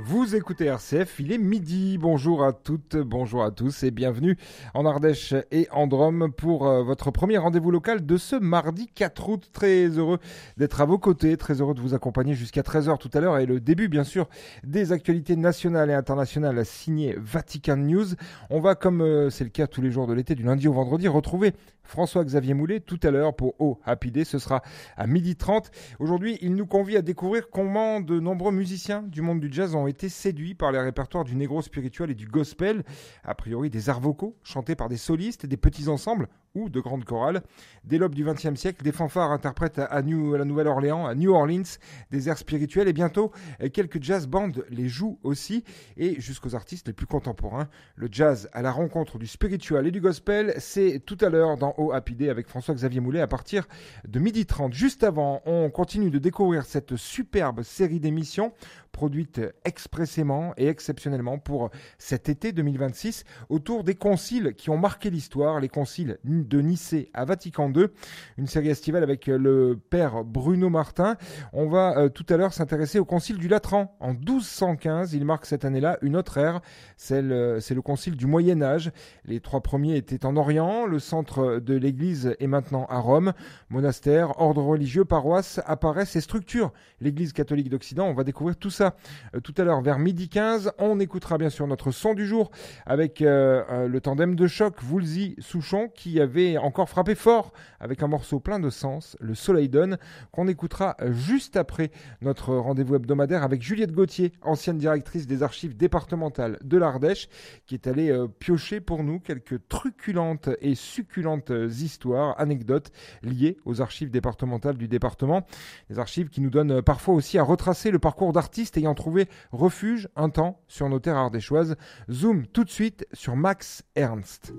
Vous écoutez RCF, il est midi. Bonjour à toutes, bonjour à tous et bienvenue en Ardèche et en Drôme pour votre premier rendez-vous local de ce mardi 4 août. Très heureux d'être à vos côtés, très heureux de vous accompagner jusqu'à 13h tout à l'heure et le début bien sûr des actualités nationales et internationales signées Vatican News. On va, comme c'est le cas tous les jours de l'été, du lundi au vendredi, retrouver François-Xavier Moulet tout à l'heure pour Oh Happy Day. Ce sera à 12h30. Aujourd'hui, il nous convie à découvrir comment de nombreux musiciens du monde du jazz ont été séduits par les répertoires du négro spirituel et du gospel, a priori des arts vocaux chantés par des solistes et des petits ensembles ou de grandes chorales. Dès l'aube du XXe siècle, des fanfares interprètent à la Nouvelle-Orléans, à New Orleans, des airs spirituels et bientôt quelques jazz bands les jouent aussi et jusqu'aux artistes les plus contemporains. Le jazz à la rencontre du spirituel et du gospel, c'est tout à l'heure dans Oh Happy Day avec François-Xavier Moulet à partir de 12h30. Juste avant, on continue de découvrir cette superbe série d'émissions produite expressément et exceptionnellement pour cet été 2026 autour des conciles qui ont marqué l'histoire, les conciles de Nicée à Vatican II, une série estivale avec le père Bruno Martin. On va tout à l'heure s'intéresser au concile du Latran. En 1215, il marque cette année-là une autre ère, c'est le concile du Moyen-Âge. Les trois premiers étaient en Orient, le centre de l'église est maintenant à Rome. Monastères, ordres religieux, paroisses apparaissent et structurent l'église catholique d'Occident. On va découvrir tout ça tout à l'heure vers 12h15. On écoutera bien sûr notre son du jour avec le tandem de choc Woolsey-Souchon qui avait encore frappé fort avec un morceau plein de sens, Le Soleil donne, qu'on écoutera juste après notre rendez-vous hebdomadaire avec Juliette Gauthier, ancienne directrice des archives départementales de l'Ardèche, qui est allée piocher pour nous quelques truculentes et succulentes histoires, anecdotes liées aux archives départementales du département. Des archives qui nous donnent parfois aussi à retracer le parcours d'artistes ayant trouvé refuge un temps sur nos terres ardéchoises. Zoom tout de suite sur Max Ernst.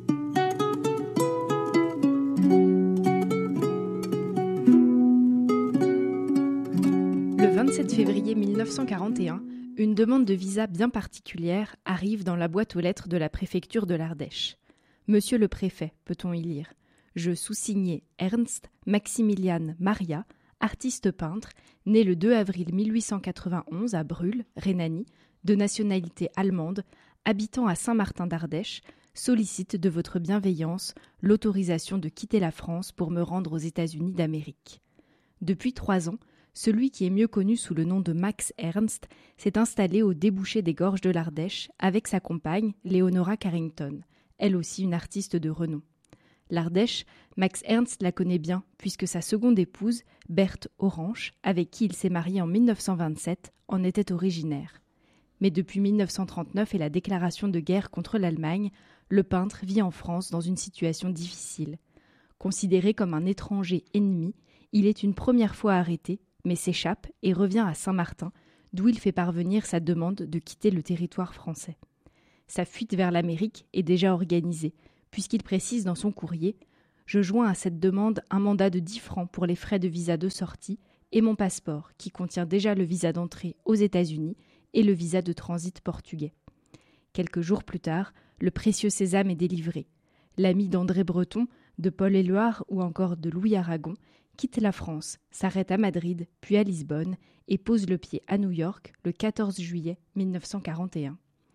Le 27 février 1941, une demande de visa bien particulière arrive dans la boîte aux lettres de la préfecture de l'Ardèche. Monsieur le préfet, peut-on y lire. Je sous-signais Ernst Maximilian Maria, artiste peintre, né le 2 avril 1891 à Brûle, Rhénanie, de nationalité allemande, habitant à Saint-Martin d'Ardèche, sollicite de votre bienveillance l'autorisation de quitter la France pour me rendre aux États-Unis d'Amérique. Depuis 3 ans, celui qui est mieux connu sous le nom de Max Ernst s'est installé au débouché des gorges de l'Ardèche avec sa compagne Leonora Carrington, elle aussi une artiste de renom. L'Ardèche, Max Ernst la connaît bien puisque sa seconde épouse, Berthe Orange, avec qui il s'est marié en 1927, en était originaire. Mais depuis 1939 et la déclaration de guerre contre l'Allemagne, le peintre vit en France dans une situation difficile. Considéré comme un étranger ennemi, il est une première fois arrêté, mais s'échappe et revient à Saint-Martin, d'où il fait parvenir sa demande de quitter le territoire français. Sa fuite vers l'Amérique est déjà organisée, puisqu'il précise dans son courrier « Je joins à cette demande un mandat de 10 francs pour les frais de visa de sortie et mon passeport, qui contient déjà le visa d'entrée aux États-Unis et le visa de transit portugais. » Quelques jours plus tard, le précieux sésame est délivré. L'ami d'André Breton, de Paul Éluard ou encore de Louis Aragon quitte la France, s'arrête à Madrid, puis à Lisbonne et pose le pied à New York le 14 juillet 1941.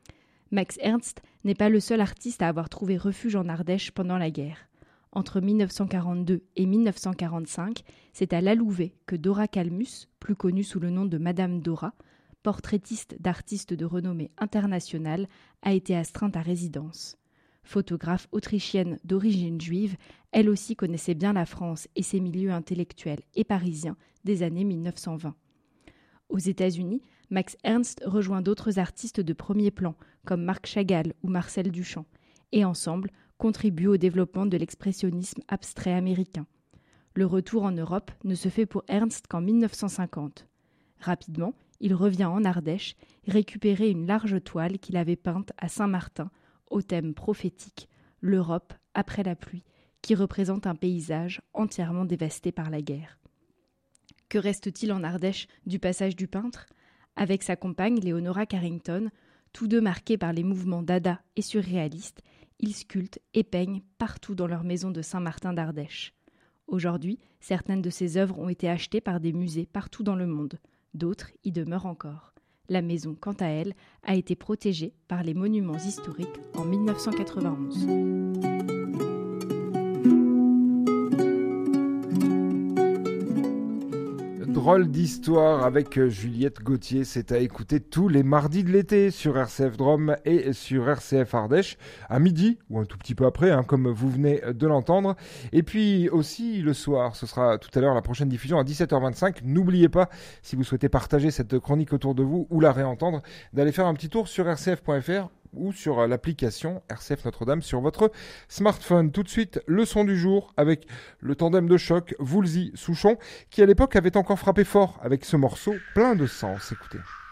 Max Ernst n'est pas le seul artiste à avoir trouvé refuge en Ardèche pendant la guerre. Entre 1942 et 1945, c'est à Lalouvet que Dora Kalmus, plus connue sous le nom de Madame Dora, portraitiste d'artistes de renommée internationale, a été astreinte à résidence. Photographe autrichienne d'origine juive, elle aussi connaissait bien la France et ses milieux intellectuels et parisiens des années 1920. Aux États-Unis, Max Ernst rejoint d'autres artistes de premier plan, comme Marc Chagall ou Marcel Duchamp, et ensemble contribuent au développement de l'expressionnisme abstrait américain. Le retour en Europe ne se fait pour Ernst qu'en 1950. Rapidement, il revient en Ardèche récupérer une large toile qu'il avait peinte à Saint-Martin au thème prophétique « L'Europe après la pluie », qui représente un paysage entièrement dévasté par la guerre. Que reste-t-il en Ardèche du passage du peintre ? Avec sa compagne Leonora Carrington, tous deux marqués par les mouvements dada et surréalistes, ils sculptent et peignent partout dans leur maison de Saint-Martin d'Ardèche. Aujourd'hui, certaines de ces œuvres ont été achetées par des musées partout dans le monde, d'autres y demeurent encore. La maison, quant à elle, a été protégée par les monuments historiques en 1991. Drôle d'histoire avec Juliette Gauthier, c'est à écouter tous les mardis de l'été sur RCF Drôme et sur RCF Ardèche, à midi ou un tout petit peu après, comme vous venez de l'entendre. Et puis aussi le soir, ce sera tout à l'heure la prochaine diffusion à 17h25. N'oubliez pas, si vous souhaitez partager cette chronique autour de vous ou la réentendre, d'aller faire un petit tour sur rcf.fr ou sur l'application RCF Notre-Dame sur votre smartphone. Tout de suite, le son du jour avec le tandem de choc Woolsey-Souchon qui à l'époque avait encore frappé fort avec ce morceau plein de sens. Écoutez.